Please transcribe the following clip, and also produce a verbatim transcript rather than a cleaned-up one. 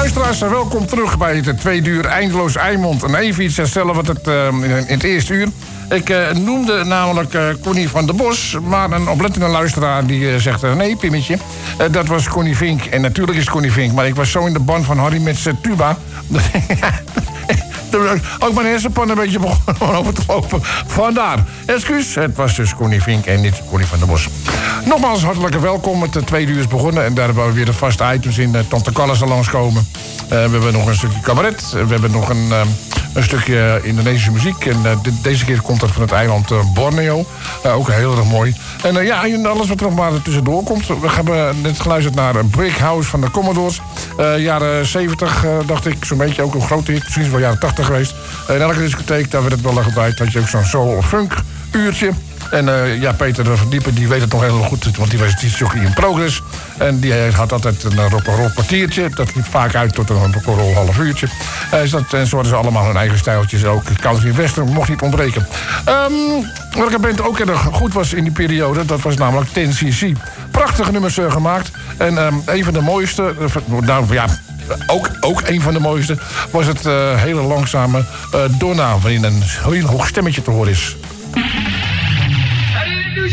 luisteraars, welkom terug bij het tweede uur Eindeloos Eimond. En even iets herstellen wat het uh, in het eerste uur. Ik uh, noemde namelijk uh, Connie van der Bos, maar een oplettende luisteraar die uh, zegt... Uh, nee, Pimmetje, uh, dat was Connie Vink. En natuurlijk is Connie Vink, maar ik was zo in de band van Harry met zijn tuba... ook mijn hersenpan een beetje begonnen over te lopen. Vandaar. Excuus, het was dus Connie Vink en niet Connie van der Bos. Nogmaals, hartelijk welkom. Het tweede uur is begonnen en daar hebben we weer de vaste items in. Uh, Tante Carla zal langskomen. Uh, we hebben nog een stukje cabaret. Uh, we hebben nog een, uh, een stukje Indonesische muziek. En uh, de, deze keer komt dat van het eiland uh, Borneo. Uh, ook heel erg mooi. En uh, ja, en alles wat er nog maar tussendoor komt. We hebben net geluisterd naar een Brick House van de Commodores. Uh, jaren zeventig, uh, dacht ik, zo'n beetje ook een grote hit. Misschien wel jaren tachtig geweest. Uh, in elke discotheek, daar werd het wel gedraaid. Had je ook zo'n soul of funk uurtje. En uh, ja, Peter Verdiepen, die weet het nog heel goed, want die was discjockey in progress. En die had altijd een rock'n'roll kwartiertje. Dat liep vaak uit tot een rock'n'roll half uurtje. Uh, is dat, en zo hadden ze allemaal hun eigen stijltjes. Ook country western mocht niet ontbreken. Um, welke band ook erg goed was in die periode, dat was namelijk ten cc. Prachtige nummers uh, gemaakt. En um, een van de mooiste, uh, nou ja... Ook, ook een van de mooiste was het uh, hele langzame uh, Donna, waarin een heel hoog stemmetje te horen is.